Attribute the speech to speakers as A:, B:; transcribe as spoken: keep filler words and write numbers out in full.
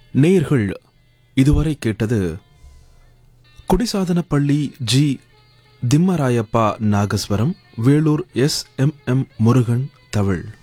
A: நேயர்கள் இதுவரை கேட்டது குடிசாதனப்பள்ளி G Thimmarayappa nagaswaram, Vellore S M M Murugan தவிழ்.